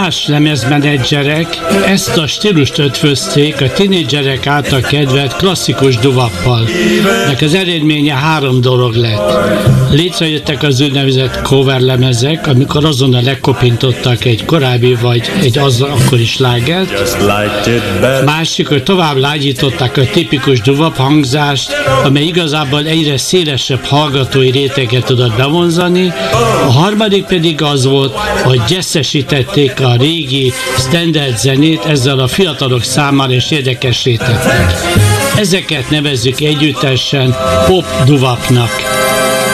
más lemezmenedzserek ezt a stílust ötvözték a tinédzserek által kedvelt klasszikus duvappal. Nek az eredménye 3 dolog lett. Létrejöttek az úgynevezett cover lemezek, amikor azonnal lekopintottak egy korábbi vagy egy akkori slágert. Másik, hogy tovább lágyították a tipikus duvap hangzást, amely igazából egyre szélesebb hallgatói réteget tudott bevonzani. A harmadik pedig az volt, hogy jazzesítették a régi standard zenét, ezzel a fiatalok számára is érdekessé tették. Ezeket nevezzük együttesen pop duvapnak.